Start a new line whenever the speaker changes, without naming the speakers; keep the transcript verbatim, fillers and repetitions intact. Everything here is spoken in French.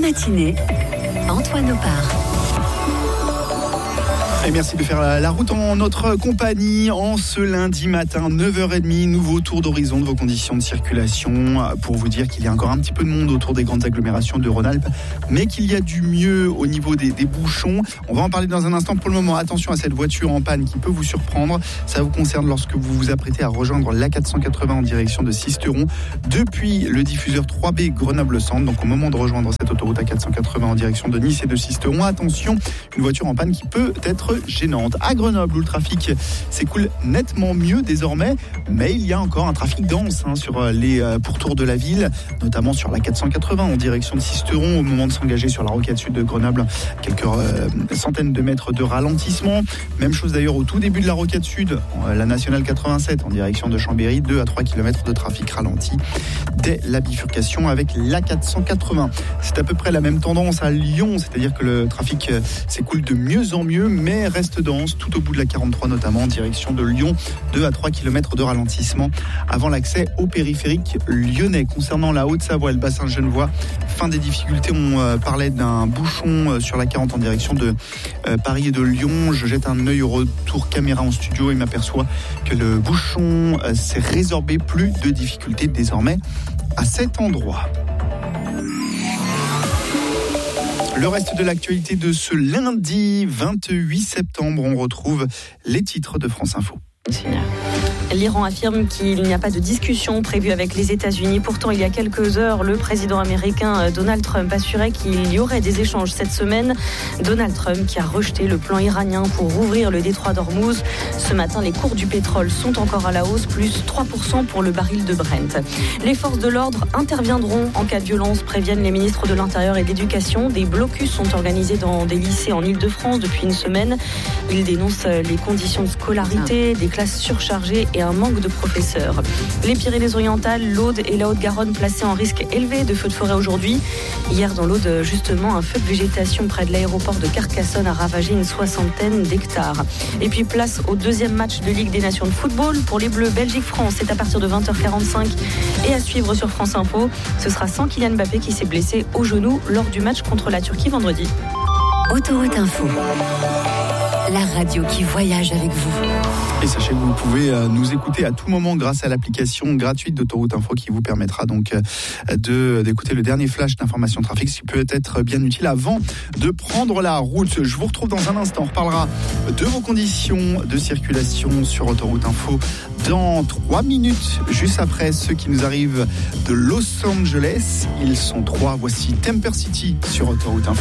matinée, Antoine Opar.
Et merci de faire la route en notre compagnie en ce lundi matin, neuf heures trente, nouveau tour d'horizon de vos conditions de circulation pour vous dire qu'il y a encore un petit peu de monde autour des grandes agglomérations de Rhône-Alpes, mais qu'il y a du mieux au niveau des, des bouchons. On va en parler dans un instant. Pour le moment, attention à cette voiture en panne qui peut vous surprendre. Ça vous concerne lorsque vous vous apprêtez à rejoindre l'A quatre cent quatre-vingts en direction de Sisteron depuis le diffuseur trois B Grenoble-Centre. Donc au moment de rejoindre cette autoroute A quatre cent quatre-vingts en direction de Nice et de Sisteron, attention, une voiture en panne qui peut être gênante. À Grenoble, où le trafic s'écoule nettement mieux désormais, mais il y a encore un trafic dense hein, sur les euh, pourtours de la ville, notamment sur la quatre cent quatre-vingts en direction de Sisteron, au moment de s'engager sur la rocade sud de Grenoble. Quelques euh, centaines de mètres de ralentissement. Même chose d'ailleurs au tout début de la rocade sud, euh, la nationale quatre-vingt-sept en direction de Chambéry, deux à trois kilomètres de trafic ralenti dès la bifurcation avec l'A quatre cent quatre-vingts. C'est à peu près la même tendance à Lyon, c'est-à-dire que le trafic euh, s'écoule de mieux en mieux, mais reste dense tout au bout de la quarante-trois, notamment en direction de Lyon, deux à trois kilomètres de ralentissement avant l'accès au périphérique lyonnais. Concernant la Haute-Savoie et le bassin genevois, fin des difficultés. On euh, parlait d'un bouchon euh, sur la quarante en direction de euh, Paris et de Lyon. Je jette un œil au retour caméra en studio et m'aperçois que le bouchon euh, s'est résorbé. Plus de difficultés désormais à cet endroit. Le reste de l'actualité de ce lundi vingt-huit septembre, on retrouve les titres de France Info.
L'Iran affirme qu'il n'y a pas de discussion prévue avec les États-Unis. Pourtant, il y a quelques heures, le président américain Donald Trump assurait qu'il y aurait des échanges cette semaine. Donald Trump qui a rejeté le plan iranien pour rouvrir le détroit d'Ormuz. Ce matin, les cours du pétrole sont encore à la hausse, plus trois pour cent pour le baril de Brent. Les forces de l'ordre interviendront en cas de violence, préviennent les ministres de l'Intérieur et de l'Éducation. Des blocus sont organisés dans des lycées en Île-de-France depuis une semaine. Ils dénoncent les conditions de scolarité, des classes surchargées et un manque de professeurs. Les Pyrénées-Orientales, l'Aude et la Haute-Garonne placés en risque élevé de feux de forêt aujourd'hui. Hier dans l'Aude, justement, un feu de végétation près de l'aéroport de Carcassonne a ravagé une soixantaine d'hectares. Et puis place au deuxième match de Ligue des Nations de football pour les Bleus. Belgique-France, c'est à partir de vingt heures quarante-cinq et à suivre sur France Info. Ce sera sans Kylian Mbappé qui s'est blessé au genou lors du match contre la Turquie vendredi.
Autoroute Info, la radio qui voyage avec vous.
Et sachez que vous pouvez nous écouter à tout moment grâce à l'application gratuite d'Autoroute Info qui vous permettra donc de, d'écouter le dernier flash d'information trafic, ce qui peut être bien utile avant de prendre la route. Je vous retrouve dans un instant. On reparlera de vos conditions de circulation sur Autoroute Info dans trois minutes, juste après ceux qui nous arrivent de Los Angeles. Ils sont trois. Voici Temper City sur Autoroute Info.